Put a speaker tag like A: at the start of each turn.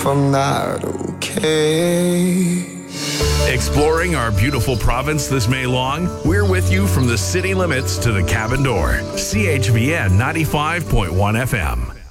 A: if I'm not okay.
B: Exploring our beautiful province this May long, we're with you from the city limits to the cabin door. CHVN 95.1 FM.